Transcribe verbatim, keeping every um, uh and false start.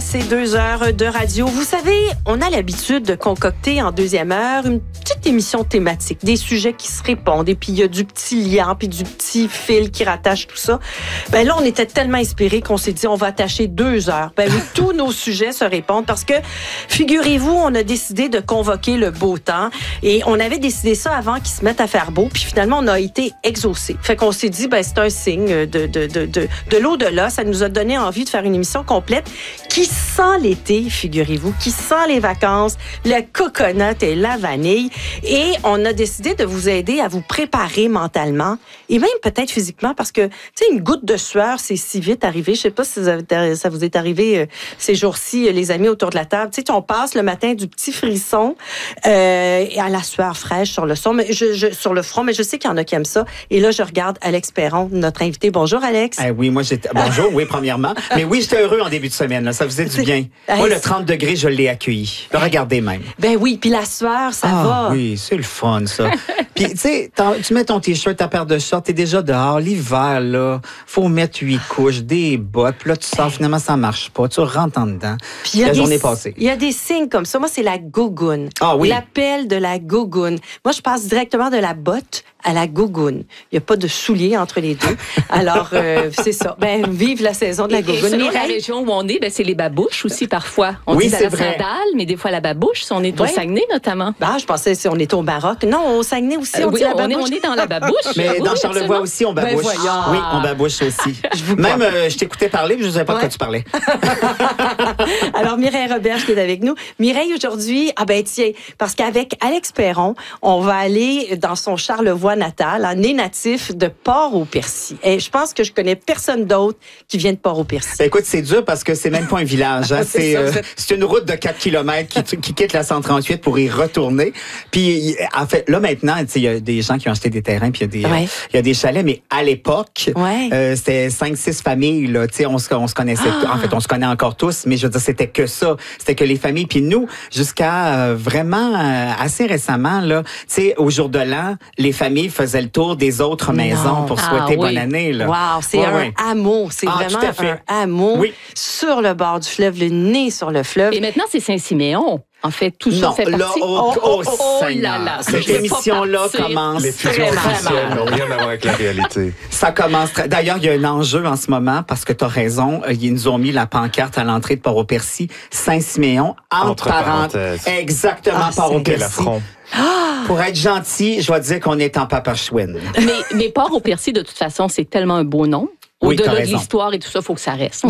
c'est deux heures de radio. Vous savez, on a l'habitude de concocter en deuxième heure une petite émission thématique, des sujets qui se répondent, et puis il y a du petit lien, puis du petit fil qui rattache tout ça. Ben là, on était tellement inspirés qu'on s'est dit, on va attacher deux heures. Ben oui, tous nos sujets se répondent parce que, figurez-vous, on a décidé de convoquer le beau temps et on avait décidé ça avant qu'il se mette à faire beau, puis finalement, on a été exaucés. Fait qu'on s'est dit, ben c'est un signe de, de, de, de, de l'au-delà. Ça nous a donné envie de faire une émission complète qui sent l'été, figurez-vous, qui sent les vacances, le coconut et la vanille. Et on a décidé de vous aider à vous préparer mentalement et même peut-être physiquement parce que, tu sais, une goutte de sueur, c'est si vite arrivé. Je sais pas si ça vous est arrivé euh, ces jours-ci, euh, les amis autour de la table. Tu sais, on passe le matin du petit frisson euh, à la sueur fraîche sur le son, mais je, je, sur le front, mais je sais qu'il y en a qui aiment ça. Et là, je regarde Alex Perron, notre invité. Bonjour, Alex. Eh oui, moi, j'étais... Bonjour, oui, premièrement. Mais oui, j'étais heureux en début de semaine. Là. Ça faisait du bien. Moi, le trente degrés, je l'ai accueilli. Regardez même. Ben oui, puis la sueur, ça ah, va. Oui, c'est le fun, ça. Puis, tu sais, tu mets ton T-shirt, ta paire de shorts, t'es déjà dehors. L'hiver, là, faut mettre huit couches, des bottes. Puis là, tu sors, finalement, ça marche pas. Tu rentres en dedans. Puis la des, journée passée. Il y a des signes comme ça. Moi, c'est la gougoune. Ah oui. L'appel de la gougoune. Moi, je passe directement de la botte à la gougoune. Il n'y a pas de souliers entre les deux. Alors, euh, c'est ça. Ben, vive la saison de la gougoune. Selon la région où on est, ben, c'est les babouches aussi parfois. On oui, dit à c'est la vrai. sandale, mais des fois la babouche, si on est au ouais. Saguenay notamment. Ah, je pensais si on est au Maroc. Non, au Saguenay aussi, on euh, dit oui, la on babouche. est, on est dans la babouche. Mais oui, dans Charlevoix absolument. aussi, on babouche. Ben voyons. Oui, on babouche aussi. Je Même, euh, je t'écoutais parler, mais je ne savais pas ouais. de quoi tu parlais. Alors, Mireille Roberge qui est avec nous. Mireille, aujourd'hui, ah ben tiens, parce qu'avec Alex Perron, on va aller dans son Charlevoix natal, hein, né natif de Port-au-Percy. Et je pense que je connais personne d'autre qui vient de Port-au-Percy. Ben écoute, c'est dur parce que c'est même pas un village. Hein. c'est c'est, ça, euh, c'est... c'est une route de quatre kilomètres qui, qui quitte la cent trente-huit pour y retourner. Puis, en fait, là, maintenant, il y a des gens qui ont acheté des terrains, puis il y a des, ouais. euh, y a des chalets, mais à l'époque, ouais. euh, c'était cinq, six familles, là. Tu sais, on se, on se connaissait, ah. en fait, on se connaît encore tous, mais je veux dire, c'était que ça. C'était que les familles. Puis nous, jusqu'à euh, vraiment euh, assez récemment, là, tu sais, au jour de l'an, les familles faisaient le tour des autres maisons non. pour souhaiter ah, oui. bonne année. Là. Wow, c'est ouais, un ouais. hameau. C'est ah, vraiment un hameau oui. sur le bord du fleuve, le nez sur le fleuve. Et maintenant, c'est Saint-Siméon. En fait, tout non, ça fait là, partie. Oh, oh, oh, oh là là. Cette émission-là commence. Les fusions officielles n'ont rien à voir avec la réalité. Ça commence. Très... D'ailleurs, il y a un enjeu en ce moment parce que tu as raison. Ils nous ont mis la pancarte à l'entrée de Port-au-Percy, Saint-Siméon, entre, entre parenthèses. Exactement, ah, Port-au-Percy. Ah! Pour être gentil, je dois dire qu'on est en Papachouine. Mais, mais Port-au-Percy, de toute façon, c'est tellement un beau nom. Oui, au-delà de l'histoire et tout ça, il faut que ça reste.